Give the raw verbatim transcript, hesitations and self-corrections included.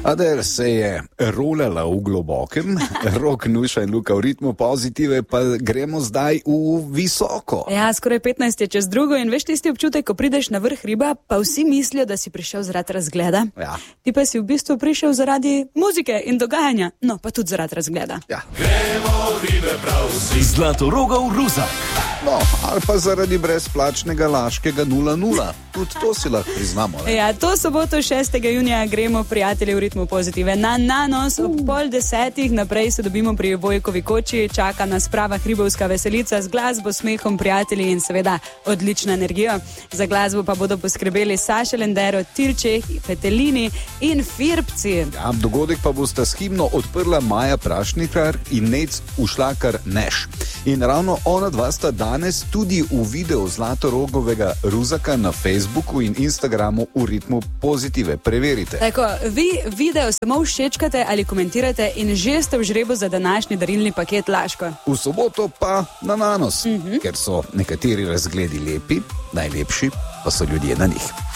Adel se je rolala v globokem, Rok, Nuša in Luka v ritmu pozitive, pa gremo zdaj v visoko. Ja, skoraj petnajst je čez drugo in veš tisti občutek, ko prideš na vrh hriba, pa vsi mislijo, da si prišel zaradi razgleda. Ja. Ti pa si v bistvu prišel zaradi muzike in dogajanja, no pa tudi zaradi razgleda. Ja. Gremo hribe prav vsi. Zlatorogov Ruzak. No, ali pa zaradi brezplačnega laškega nula nula. Tudi to si lahko priznamo. Ne? Ja, to soboto šestega junija gremo prijatelji v ritmu pozitive na Nanos. Ob pol desetih naprej se dobimo pri Vojkovi koči. Čaka nas prava hribovska veselica z glasbo, smehom, prijatelji in seveda odlično energijo. Za glasbo pa bodo poskrbeli Saša Lendero, Tilčeh, Petelini in Firpci. Ja, dogodek pa bosta s himno odprla Maja Prašnikar in Nec Ušlakar Neš. In ravno ona dva sta danes tudi v videu Zlatorogovega Ruzaka na Facebooku in Instagramu v ritmu pozitive. Preverite. Tako, vi video samo všečkate ali komentirate in že ste v žrebu za današnji darilni paket Laško. V soboto pa na Nanos, uh-huh. ker so nekateri razgledi lepi, najlepši pa so ljudje na njih.